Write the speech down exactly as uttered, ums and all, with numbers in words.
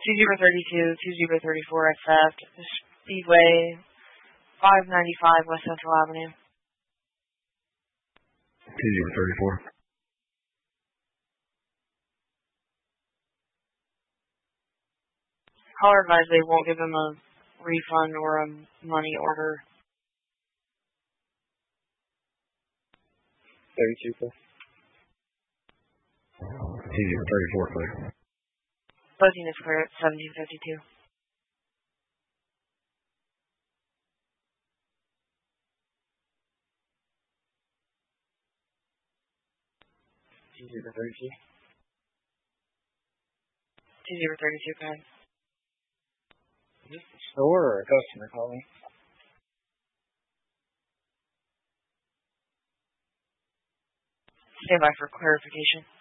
two zero three two, two zero three four accept. Speedway, five ninety-five West Central Avenue. two zero three four. Caller advised they won't give him a refund or a money order. thirty-two, sir. two zero three four, clear. Both units clear at seventeen fifty-two. two zero three two. two zero three two, go ahead. Is this a store or a customer calling? Stand by for clarification.